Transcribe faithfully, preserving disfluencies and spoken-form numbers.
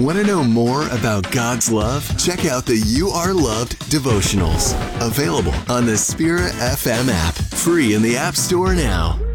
Want to know more about God's love? Check out the You Are Loved devotionals. Available on the Spirit F M app. Free in the App Store now.